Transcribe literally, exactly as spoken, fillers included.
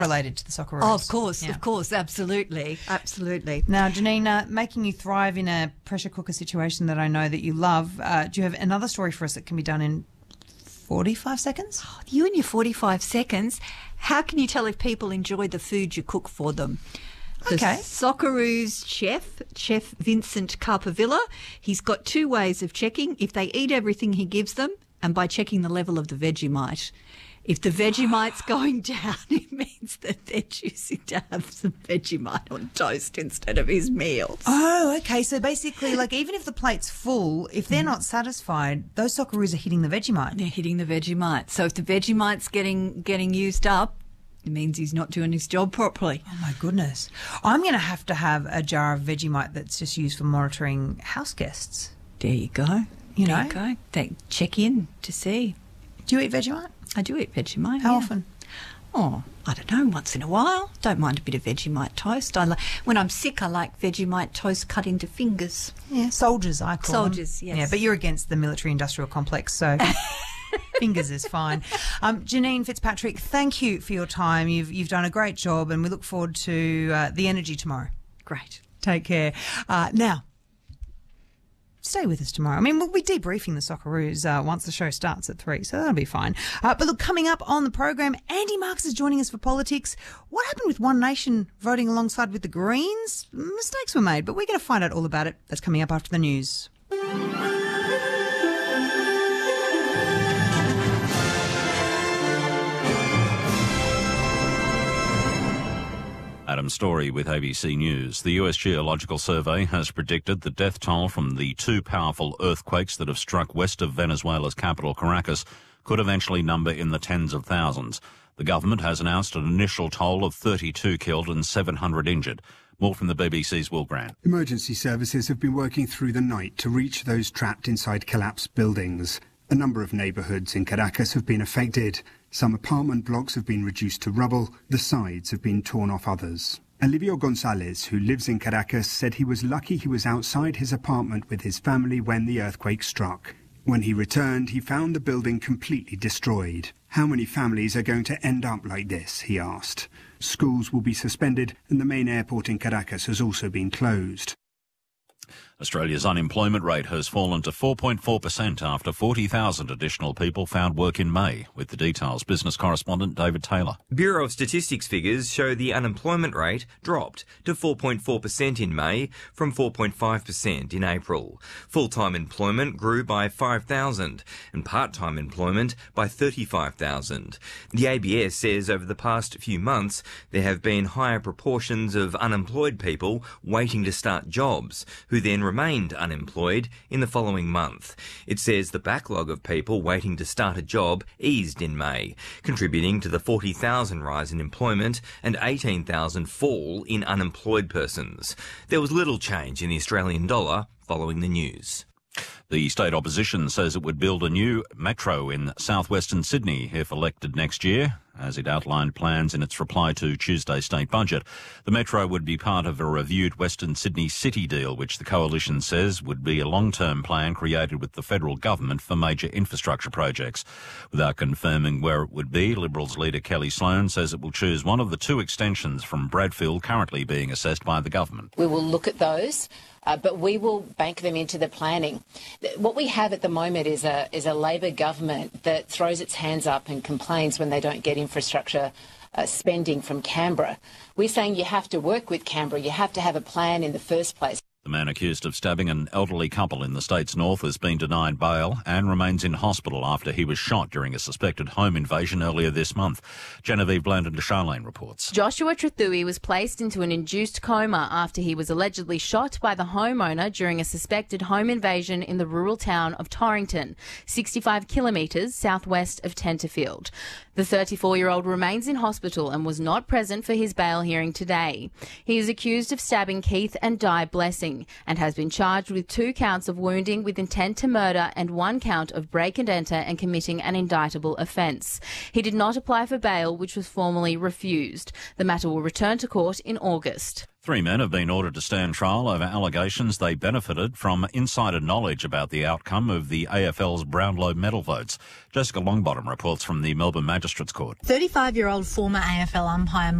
related to the Socceroos. Oh, of course, yeah. of course, absolutely, absolutely. Now, Janine, making you thrive in a pressure cooker situation that I know that you love, uh, do you have another story for us that can be done in forty-five seconds? Oh, you and your forty-five seconds. How can you tell if people enjoy the food you cook for them? The Okay. Socceroos chef, Chef Vincent Carpavilla, he's got two ways of checking if they eat everything he gives them and by checking the level of the Vegemite. If the Vegemite's going down, it means that they're choosing to have some Vegemite on toast instead of his meals. Oh, okay. So basically, like, even if the plate's full, if they're not satisfied, those Socceroos are hitting the Vegemite. They're hitting the Vegemite. So if the Vegemite's getting getting used up, it means he's not doing his job properly. Oh, my goodness. I'm going to have to have a jar of Vegemite that's just used for monitoring house guests. There you go. You there know? you go. They check in to see. Do you eat Vegemite? I do eat Vegemite. How yeah. often? Oh, I don't know, once in a while. Don't mind a bit of Vegemite toast. I like when I'm sick, I like Vegemite toast cut into fingers. Yeah, soldiers, I call Soldiers, them. yes. Yeah, but you're against the military-industrial complex, so fingers is fine. Um, Janine Fitzpatrick, thank you for your time. You've you've done a great job, and we look forward to uh, the energy tomorrow. Great. Take care. Uh, now, stay with us tomorrow. I mean, we'll be debriefing the Socceroos uh, once the show starts at three, so that'll be fine. Uh, but look, coming up on the program, Andy Marks is joining us for politics. What happened with One Nation voting alongside with the Greens? Mistakes were made, but we're going to find out all about it. That's coming up after the news. Adam Story with A B C News. The U S Geological Survey has predicted the death toll from the two powerful earthquakes that have struck west of Venezuela's capital, Caracas, could eventually number in the tens of thousands. The government has announced an initial toll of thirty-two killed and seven hundred injured. More from the B B C's Will Grant. Emergency services have been working through the night to reach those trapped inside collapsed buildings. A number of neighbourhoods in Caracas have been affected. Some apartment blocks have been reduced to rubble. The sides have been torn off others. Olivio Gonzalez, who lives in Caracas, said he was lucky he was outside his apartment with his family when the earthquake struck. When he returned, he found the building completely destroyed. How many families are going to end up like this, he asked. Schools will be suspended and the main airport in Caracas has also been closed. Australia's unemployment rate has fallen to four point four percent after forty thousand additional people found work in May. With the details, business correspondent David Taylor. Bureau of Statistics figures show the unemployment rate dropped to four point four percent in May from four point five percent in April. Full-time employment grew by five thousand and part-time employment by thirty-five thousand. The A B S says over the past few months there have been higher proportions of unemployed people waiting to start jobs, who then remained unemployed in the following month. It says the backlog of people waiting to start a job eased in May, contributing to the forty thousand rise in employment and eighteen thousand fall in unemployed persons. There was little change in the Australian dollar following the news. The state opposition says it would build a new metro in southwestern Sydney if elected next year, as it outlined plans in its reply to Tuesday's state budget. The metro would be part of a reviewed Western Sydney City deal, which the coalition says would be a long-term plan created with the federal government for major infrastructure projects. Without confirming where it would be, Liberals leader Kelly Sloan says it will choose one of the two extensions from Bradfield currently being assessed by the government. We will look at those. Uh, but we will bank them into the planning. What we have at the moment is a is a Labor government that throws its hands up and complains when they don't get infrastructure uh, spending from Canberra. We're saying you have to work with Canberra. You have to have a plan in the first place. The man accused of stabbing an elderly couple in the state's north has been denied bail and remains in hospital after he was shot during a suspected home invasion earlier this month. Genevieve Blandon de Charlene reports. Joshua Trethewey was placed into an induced coma after he was allegedly shot by the homeowner during a suspected home invasion in the rural town of Torrington, sixty-five kilometres southwest of Tenterfield. The thirty-four-year-old remains in hospital and was not present for his bail hearing today. He is accused of stabbing Keith and Di Blessing, shooting and has been charged with two counts of wounding with intent to murder and one count of break and enter and committing an indictable offence. He did not apply for bail, which was formally refused. The matter will return to court in August. Three men have been ordered to stand trial over allegations they benefited from insider knowledge about the outcome of the A F L's Brownlow medal votes. Jessica Longbottom reports from the Melbourne Magistrates Court. thirty-five-year-old former A F L umpire